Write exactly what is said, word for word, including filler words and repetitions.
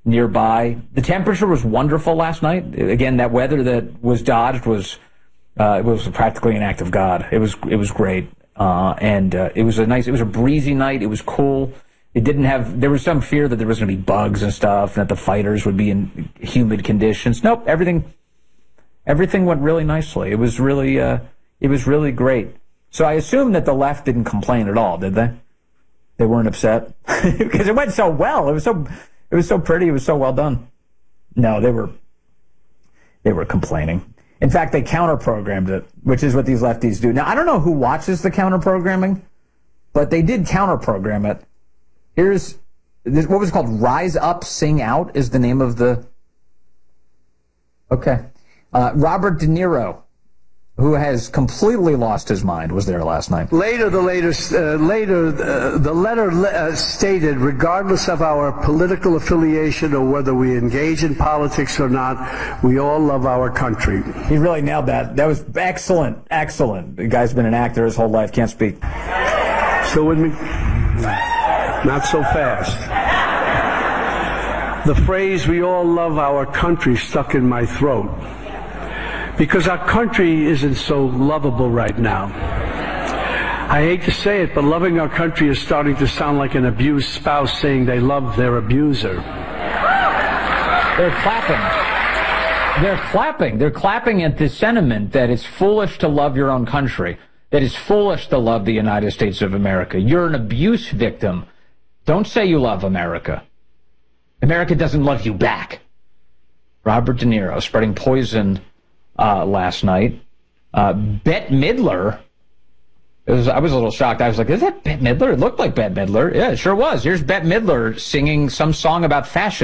nearby. The temperature was wonderful last night. Again, that weather that was dodged was uh, it was practically an act of God. It was it was great, uh, and uh, it was a nice. It was a breezy night. It was cool. It didn't have. There was some fear that there was going to be bugs and stuff, and that the fighters would be in humid conditions. Nope, everything everything went really nicely. It was really uh, it was really great. So I assume that the left didn't complain at all, did they? They weren't upset because it went so well. It was so. It was so pretty. It was so well done. No, they were they were complaining. In fact, they counter-programmed it, which is what these lefties do. Now, I don't know who watches the counter-programming, but they did counter-program it. Here's this, what was it called? Rise Up, Sing Out is the name of the... Okay. Uh, Robert De Niro, who has completely lost his mind, was there last night. Later, the latest, uh, later, uh, the letter uh, stated, regardless of our political affiliation or whether we engage in politics or not, we all love our country. He really nailed that. That was excellent, excellent. The guy's been an actor his whole life, can't speak. Still with me? Not so fast. The phrase, we all love our country, stuck in my throat. Because our country isn't so lovable right now. I hate to say it, but loving our country is starting to sound like an abused spouse saying they love their abuser. They're clapping. They're clapping. They're clapping at the sentiment that it's foolish to love your own country, that it's foolish to love the United States of America. You're an abuse victim. Don't say you love America. America doesn't love you back. Robert De Niro spreading poison Uh, last night. Uh, Bette Midler, it was, I was a little shocked. I was like, is that Bette Midler? It looked like Bette Midler. Yeah, it sure was. Here's Bette Midler singing some song about fascism.